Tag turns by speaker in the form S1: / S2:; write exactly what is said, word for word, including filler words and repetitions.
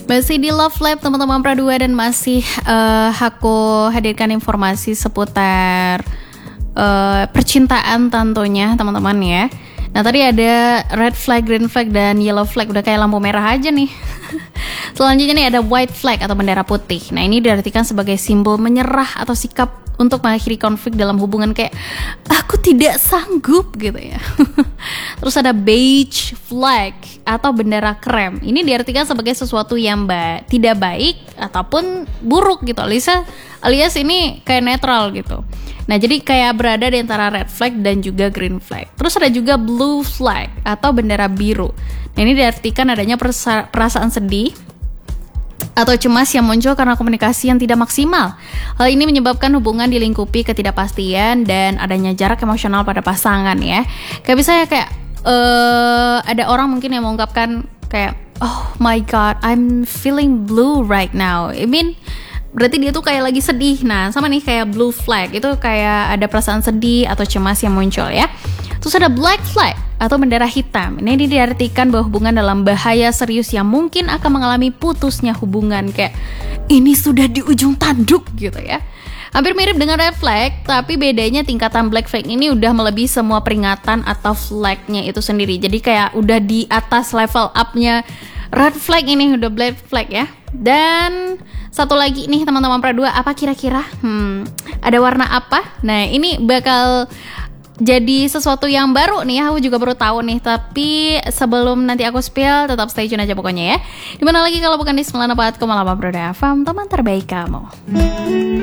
S1: Masih di Love Lab teman-teman Pra dua dan masih uh, aku hadirkan informasi seputar uh, percintaan tentunya teman-teman ya. Nah tadi ada red flag, green flag, dan yellow flag, udah kayak lampu merah aja nih. Selanjutnya nih ada white flag atau bendera putih. Nah ini diartikan sebagai simbol menyerah atau sikap untuk mengakhiri konflik dalam hubungan, kayak aku tidak sanggup gitu ya. Terus ada beige flag atau bendera krem. Ini diartikan sebagai sesuatu yang ba- tidak baik ataupun buruk gitu. Alias, alias ini kayak netral gitu. Nah jadi kayak berada di antara red flag dan juga green flag. Terus ada juga blue flag atau bendera biru. Nah ini diartikan adanya perasa- perasaan sedih atau cemas yang muncul karena komunikasi yang tidak maksimal. Hal ini menyebabkan hubungan dilingkupi ketidakpastian dan adanya jarak emosional pada pasangan ya. Kayak misalnya kayak uh, ada orang mungkin yang mengungkapkan kayak, oh my god, I'm feeling blue right now. I mean, berarti dia tuh kayak lagi sedih. Nah sama nih kayak blue flag, itu kayak ada perasaan sedih atau cemas yang muncul ya. Terus ada black flag atau bendera hitam. Ini diartikan bahwa hubungan dalam bahaya serius yang mungkin akan mengalami putusnya hubungan, kayak ini sudah di ujung tanduk gitu ya. Hampir mirip dengan red flag, tapi bedanya tingkatan black flag ini udah melebihi semua peringatan atau flagnya itu sendiri. Jadi kayak udah di atas level up-nya red flag, ini udah black flag ya. Dan satu lagi nih teman-teman Pra dua, apa kira-kira? Hmm, ada warna apa? Nah ini bakal jadi sesuatu yang baru nih ya, aku juga baru tahu nih. Tapi sebelum nanti aku spill, tetap stay tune aja pokoknya ya. Dimana lagi kalau bukan di sembilan puluh empat koma delapan Pro F M, teman terbaik kamu.